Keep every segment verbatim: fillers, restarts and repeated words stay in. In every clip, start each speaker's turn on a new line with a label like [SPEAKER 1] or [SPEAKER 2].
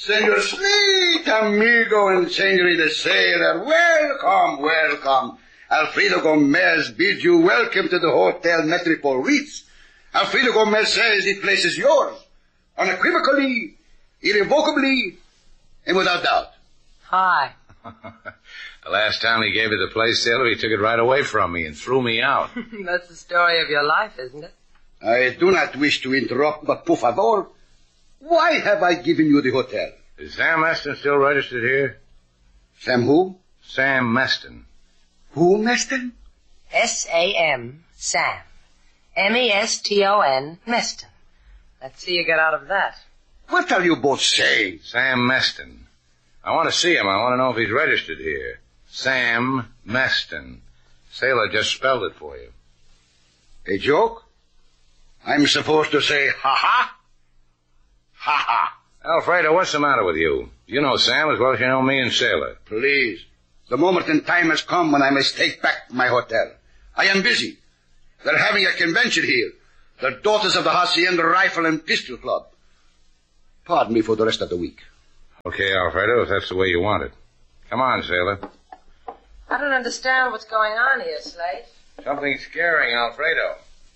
[SPEAKER 1] Senor Slate, amigo, and Senorita Sailor, welcome, welcome. Alfredo Gomez bids you welcome to the Hotel Metropole Ritz. Alfredo Gomez says the place is yours, unequivocally, irrevocably, and without doubt.
[SPEAKER 2] Hi.
[SPEAKER 3] The last time he gave me the place, Sailor, he took it right away from me and threw me out.
[SPEAKER 2] That's the story of your life, isn't it?
[SPEAKER 1] I do not wish to interrupt, but por favor, why have I given you the hotel?
[SPEAKER 3] Is Sam Meston still registered here?
[SPEAKER 1] Sam who?
[SPEAKER 3] Sam Meston.
[SPEAKER 1] Who, Meston?
[SPEAKER 2] S A M, Sam. M E S T O N, Meston. Let's see you get out of that.
[SPEAKER 1] What are you both saying?
[SPEAKER 3] Sam Meston. I want to see him. I want to know if he's registered here. Sam Meston. Sailor just spelled it for you.
[SPEAKER 1] A joke? I'm supposed to say ha-ha? Ha-ha.
[SPEAKER 3] Alfredo, what's the matter with you? You know Sam as well as you know me and Sailor.
[SPEAKER 1] Please. The moment in time has come when I must take back my hotel. I am busy. They're having a convention here. The Daughters of the Hacienda Rifle and Pistol Club. Pardon me for the rest of the week.
[SPEAKER 3] Okay, Alfredo, if that's the way you want it. Come on, Sailor.
[SPEAKER 2] I don't understand what's going on here, Slate.
[SPEAKER 3] Something scaring, Alfredo.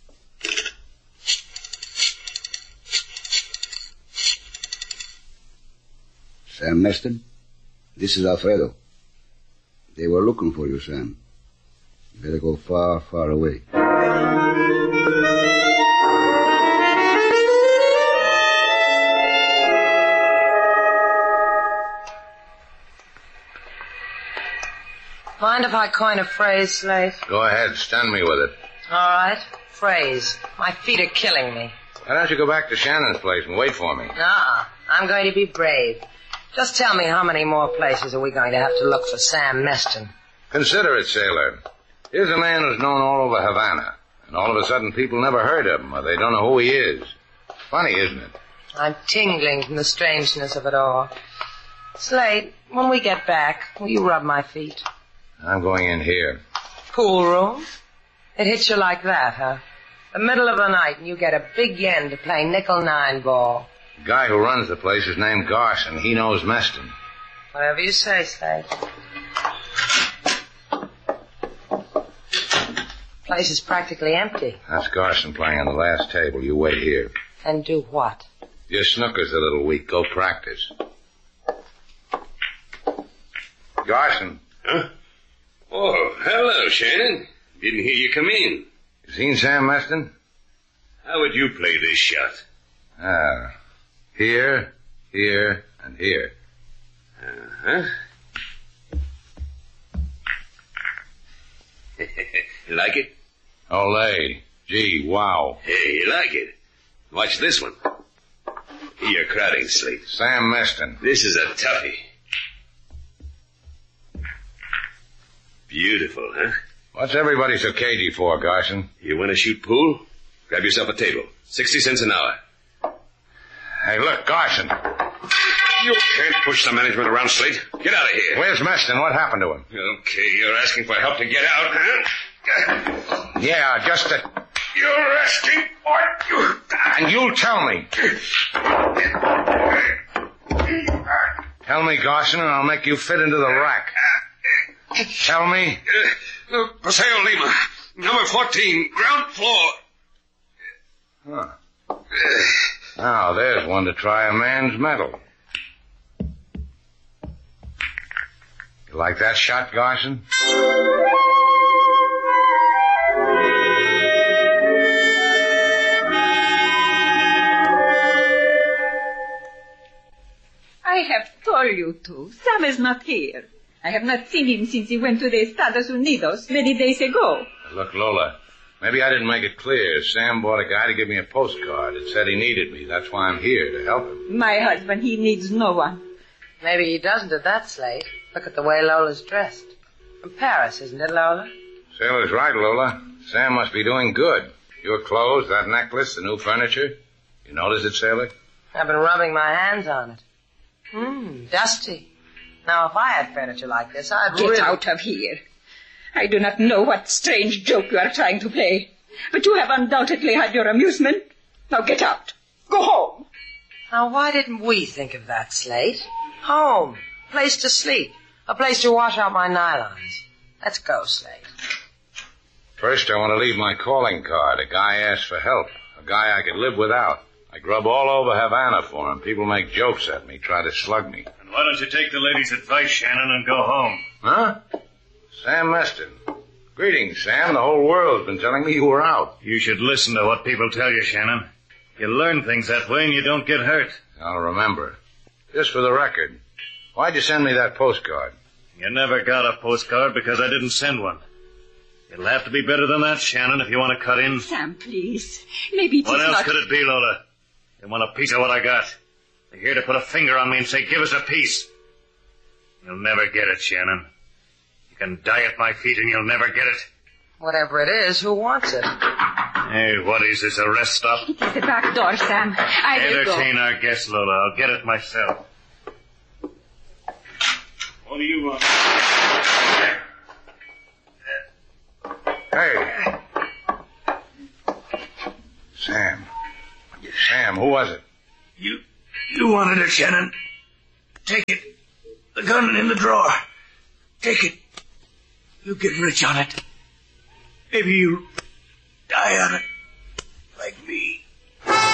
[SPEAKER 1] Sam Meston, this is Alfredo. They were looking for you, Sam. You better go far, far away.
[SPEAKER 2] Mind if I coin a phrase, Slate?
[SPEAKER 3] Go ahead, stun me with it.
[SPEAKER 2] All right. Phrase. My feet are killing me.
[SPEAKER 3] Why don't you go back to Shannon's place and wait for me?
[SPEAKER 2] Uh-uh. I'm going to be brave. Just tell me how many more places are we going to have to look for Sam Meston?
[SPEAKER 3] Consider it, Sailor. Here's a man who's known all over Havana, and all of a sudden people never heard of him, or they don't know who he is. Funny, isn't it?
[SPEAKER 2] I'm tingling from the strangeness of it all. Slate, when we get back, will you rub my feet?
[SPEAKER 3] I'm going in here.
[SPEAKER 2] Pool room? It hits you like that, huh? The middle of the night and you get a big yen to play nickel-nine ball.
[SPEAKER 3] The guy who runs the place is named Garson. He knows Meston.
[SPEAKER 2] Whatever you say, Slate. Place is practically empty.
[SPEAKER 3] That's Garson playing on the last table. You wait here.
[SPEAKER 2] And do what?
[SPEAKER 3] Your snooker's a little weak. Go practice. Garson.
[SPEAKER 4] Huh? Oh, hello, Shannon. Didn't hear you come in.
[SPEAKER 3] You seen Sam Meston?
[SPEAKER 4] How would you play this shot?
[SPEAKER 3] Ah. Here, here, and here.
[SPEAKER 4] Uh-huh. You like it?
[SPEAKER 3] Olay. Gee, wow.
[SPEAKER 4] Hey, you like it? Watch this one. You're crowding, Slate.
[SPEAKER 3] Sam Meston.
[SPEAKER 4] This is a toughie. Beautiful, huh?
[SPEAKER 3] What's everybody so cagey for, Garson?
[SPEAKER 4] You want to shoot pool? Grab yourself a table. Sixty cents an hour.
[SPEAKER 3] Hey, look, Garson.
[SPEAKER 4] You can't push the management around, Slate. Get out of here.
[SPEAKER 3] Where's Meston? What happened to him?
[SPEAKER 4] Okay, you're asking for help to get out, huh?
[SPEAKER 3] Yeah, just to...
[SPEAKER 4] You're asking for it.
[SPEAKER 3] And you'll tell me. Tell me, Garson, and I'll make you fit into the rack. Tell me.
[SPEAKER 4] Uh, Paseo Lima, number fourteen, ground floor.
[SPEAKER 3] Huh. Now, there's one to try a man's mettle. You like that shot, Garson?
[SPEAKER 5] I have told you to. Sam is not here. I have not seen him since he went to the Estados Unidos many days ago.
[SPEAKER 3] Look, Lola, maybe I didn't make it clear. Sam bought a guy to give me a postcard. It said he needed me. That's why I'm here, to help him.
[SPEAKER 5] My husband, he needs no one.
[SPEAKER 2] Maybe he doesn't at that, Slate. Look at the way Lola's dressed. From Paris, isn't it, Lola?
[SPEAKER 3] Sailor's right, Lola. Sam must be doing good. Your clothes, that necklace, the new furniture. You notice it, Sailor?
[SPEAKER 2] I've been rubbing my hands on it. Hmm, dusty. Now, if I had furniture like this, I'd
[SPEAKER 5] Get
[SPEAKER 2] really...
[SPEAKER 5] out of here. I do not know what strange joke you are trying to play, but you have undoubtedly had your amusement. Now get out. Go home.
[SPEAKER 2] Now, why didn't we think of that, Slate? Home. A place to sleep. A place to wash out my nylons. Let's go, Slate.
[SPEAKER 3] First, I want to leave my calling card. A guy asked for help. A guy I could live without. I grub all over Havana for him. People make jokes at me, try to slug me.
[SPEAKER 6] And why don't you take the lady's advice, Shannon, and go home?
[SPEAKER 3] Huh? Sam Meston. Greetings, Sam. The whole world's been telling me you were out.
[SPEAKER 6] You should listen to what people tell you, Shannon. You learn things that way and you don't get hurt.
[SPEAKER 3] I'll remember. Just for the record, why'd you send me that postcard?
[SPEAKER 6] You never got a postcard because I didn't send one. It'll have to be better than that, Shannon, if you want to cut in.
[SPEAKER 5] Sam, please. Maybe it
[SPEAKER 6] What
[SPEAKER 5] is
[SPEAKER 6] else
[SPEAKER 5] not...
[SPEAKER 6] could it be, Lola? You want a piece of what I got. They're here to put a finger on me and say, give us a piece. You'll never get it, Shannon. You can die at my feet and you'll never get it.
[SPEAKER 2] Whatever it is, who wants it?
[SPEAKER 6] Hey, what is this, a rest stop?
[SPEAKER 5] It is the back door, Sam. I will go.
[SPEAKER 6] Entertain our guests, Lola. I'll get it myself. What do you want?
[SPEAKER 3] Hey. Sam. Sam, who was it?
[SPEAKER 6] You, you wanted it, Shannon. Take it. The gun in the drawer. Take it. You get rich on it. Maybe you die on it. Like me.